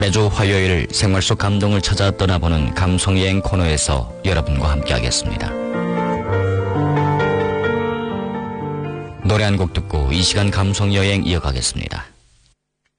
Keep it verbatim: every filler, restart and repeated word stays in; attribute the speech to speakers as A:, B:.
A: 매주 화요일 생활 속 감동을 찾아 떠나보는 감성여행 코너에서 여러분과 함께하겠습니다. 노래 한 곡 듣고 이 시간 감성여행 이어가겠습니다.